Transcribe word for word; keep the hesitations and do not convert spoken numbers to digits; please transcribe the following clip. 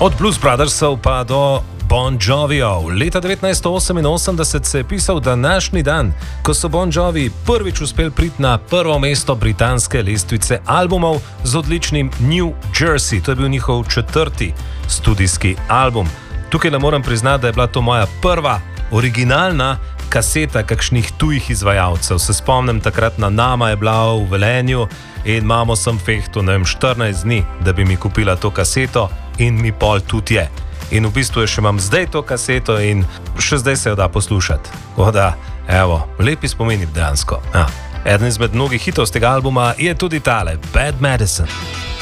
Od Blues Brothersov pa do Bon Jovijev. Leta devetnajststo oseminosemdeset se je pisal današnji dan, ko so Bon Jovi prvič uspeli priti na prvo mesto britanske lestvice albumov z odličnim New Jersey. To je bil njihov četrti studijski album. Tukaj ne moram priznati, da je bila to moja prva originalna kaseta kakšnih tujih izvajalcev. Se spomnim, takrat na Nama je bila v Velenju in mamo sem fehtu, ne vem, štirinajst dni, da bi mi kupila to kaseto in mi pol tudi je. In v bistvu je še imam zdaj to kaseto in še zdaj se jo da poslušati. O da, evo, lepi spomini dejansko. Ja. Eden izmed mnogih hitov z tega albuma je tudi tale, Bad Medicine.